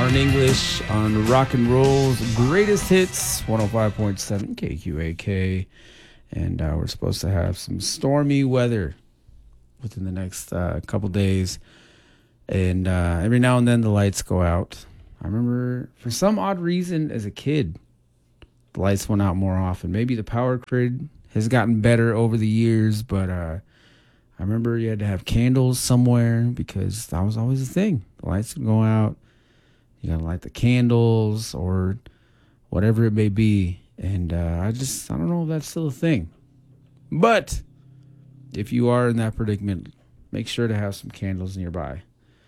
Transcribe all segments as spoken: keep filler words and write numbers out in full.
Martin English on Rock and Roll's Greatest Hits, one oh five point seven K Q A K. And uh, we're supposed to have some stormy weather within the next uh, couple days. And uh, every now and then the lights go out. I remember for some odd reason as a kid, the lights went out more often. Maybe the power grid has gotten better over the years, but uh, I remember you had to have candles somewhere because that was always a thing. The lights would go out. You got to light the candles or whatever it may be. And uh, I just, I don't know if that's still a thing. But if you are in that predicament, make sure to have some candles nearby.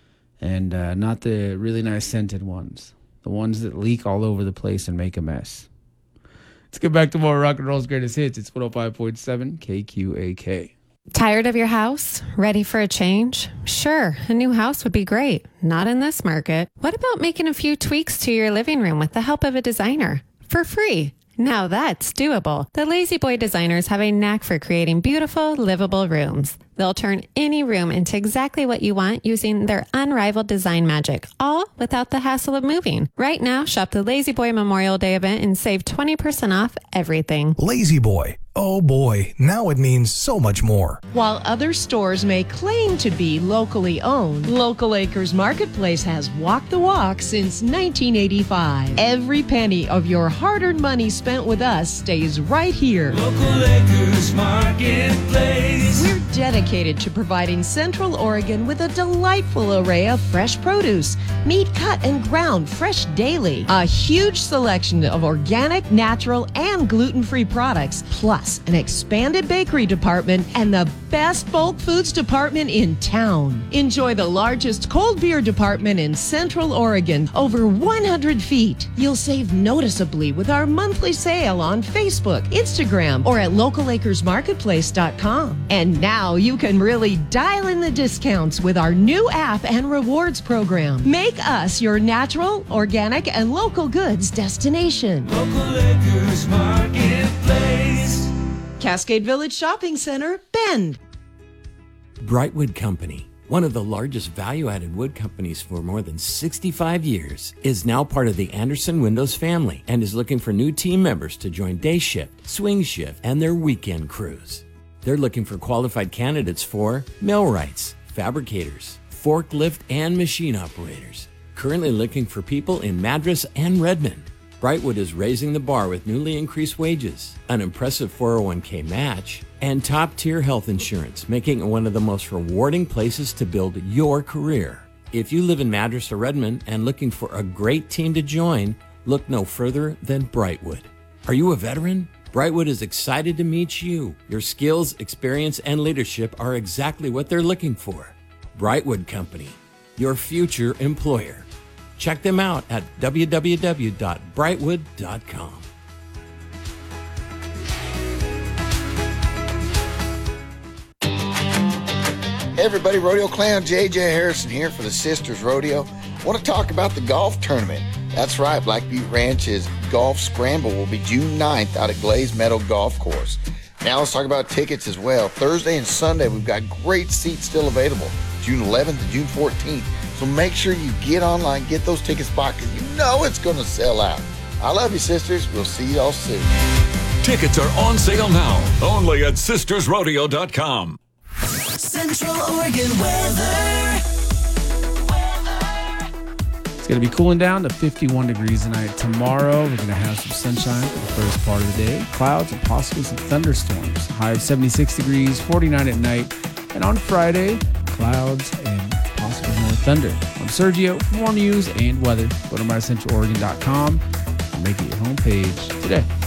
And uh, not the really nice scented ones. The ones that leak all over the place and make a mess. Let's get back to more Rock and Roll's Greatest Hits. It's one oh five point seven K Q A K. Tired of your house? Ready for a change? Sure, a new house would be great. Not in this market. What about making a few tweaks to your living room with the help of a designer? For free. Now that's doable. The Lazy Boy designers have a knack for creating beautiful, livable rooms. They'll turn any room into exactly what you want using their unrivaled design magic, all without the hassle of moving. Right now, shop the Lazy Boy Memorial Day event and save twenty percent off everything. Lazy Boy. Oh boy, now it means so much more. While other stores may claim to be locally owned, Local Acres Marketplace has walked the walk since nineteen eighty-five. Every penny of your hard-earned money spent with us stays right here. Local Acres Marketplace. We're dedicated to providing Central Oregon with a delightful array of fresh produce, meat cut and ground fresh daily, a huge selection of organic, natural, and gluten-free products, plus an expanded bakery department and the best bulk foods department in town. Enjoy the largest cold beer department in Central Oregon, over one hundred feet. You'll save noticeably with our monthly sale on Facebook, Instagram, or at local acres marketplace dot com. And now you can really dial in the discounts with our new app and rewards program. Make us your natural, organic, and local goods destination. Local Acres Marketplace. Cascade Village Shopping Center, Bend. Brightwood Company, one of the largest value-added wood companies for more than sixty-five years, is now part of the Anderson Windows family and is looking for new team members to join day shift, swing shift, and their weekend crews. They're looking for qualified candidates for millwrights, fabricators, forklift, and machine operators. Currently looking for people in Madras and Redmond. Brightwood is raising the bar with newly increased wages, an impressive four oh one k match, and top-tier health insurance, making it one of the most rewarding places to build your career. If you live in Madras or Redmond and looking for a great team to join, look no further than Brightwood. Are you a veteran? Brightwood is excited to meet you. Your skills, experience, and leadership are exactly what they're looking for. Brightwood Company, your future employer. Check them out at w w w dot brightwood dot com. Hey everybody, Rodeo Clown J J Harrison here for the Sisters Rodeo. I want to talk about the golf tournament. That's right, Black Butte Ranch's Golf Scramble will be June ninth out at Glaze Meadow Golf Course. Now let's talk about tickets as well. Thursday and Sunday, we've got great seats still available, June eleventh and June fourteenth. So make sure you get online, get those tickets bought, because you know it's going to sell out. I love you, sisters. We'll see y'all soon. Tickets are on sale now, only at sisters rodeo dot com. Central Oregon weather. It's going to be cooling down to fifty-one degrees tonight. Tomorrow, we're going to have some sunshine for the first part of the day. Clouds and possibly some thunderstorms. High of seventy-six degrees, forty-nine at night. And on Friday, clouds and possibly more thunder. I'm Sergio. For more news and weather, go to my central oregon dot com and make it your homepage today.